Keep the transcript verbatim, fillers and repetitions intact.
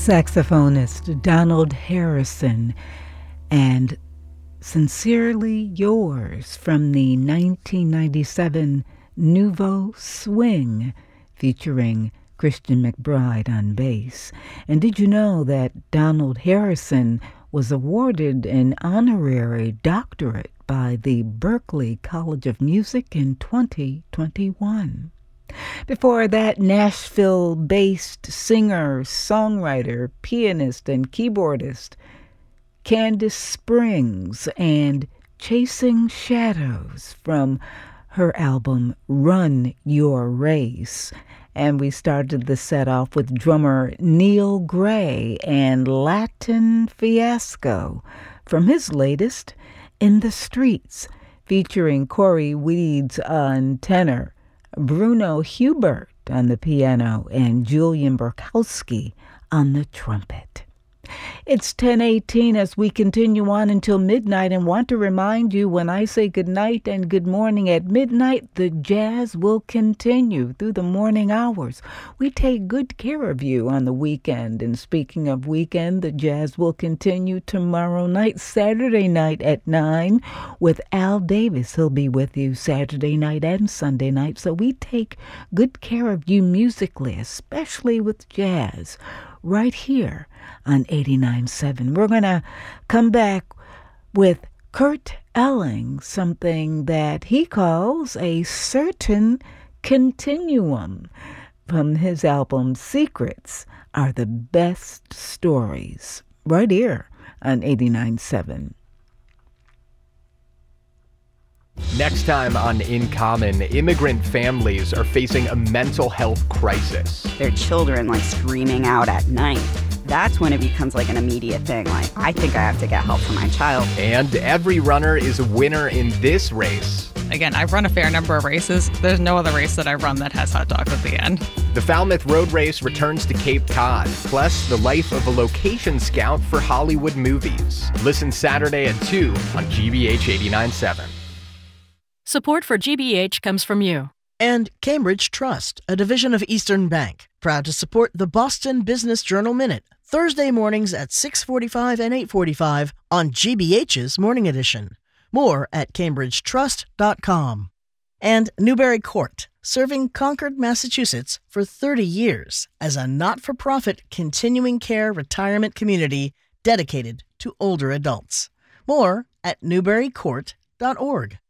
saxophonist Donald Harrison, and Sincerely Yours from the nineteen ninety-seven Nouveau Swing, featuring Christian McBride on bass. And did you know that Donald Harrison was awarded an honorary doctorate by the Berklee College of Music in twenty twenty-one? Before that, Nashville-based singer, songwriter, pianist, and keyboardist Candace Springs and Chasing Shadows from her album Run Your Race. And we started the set off with drummer Neil Gray and Latin Fiasco from his latest, In the Streets, featuring Corey Weeds on tenor, Bruno Hubert on the piano, and Julian Burkowski on the trumpet. It's ten eighteen as we continue on until midnight, and want to remind you, when I say good night and good morning at midnight, the jazz will continue through the morning hours. We take good care of you on the weekend, and speaking of weekend, the jazz will continue tomorrow night, Saturday night at nine, with Al Davis. He'll be with you Saturday night and Sunday night, so we take good care of you musically, especially with jazz, right here on eighty-nine point seven. We're going to come back with Kurt Elling, something that he calls a certain continuum from his album Secrets Are the Best Stories, right here on eighty-nine point seven. Next time on In Common, immigrant families are facing a mental health crisis. Their children like screaming out at night. That's when it becomes like an immediate thing. Like, I think I have to get help for my child. And every runner is a winner in this race. Again, I've run a fair number of races. There's no other race that I've run that has hot dogs at the end. The Falmouth Road Race returns to Cape Cod, plus the life of a location scout for Hollywood movies. Listen Saturday at two on G B H eighty-nine point seven. Support for G B H comes from you. And Cambridge Trust, a division of Eastern Bank, proud to support the Boston Business Journal Minute, Thursday mornings at six forty-five and eight forty-five on G B H's Morning Edition. More at cambridge trust dot com. And Newbury Court, serving Concord, Massachusetts for thirty years as a not-for-profit continuing care retirement community dedicated to older adults. More at newbury court dot org.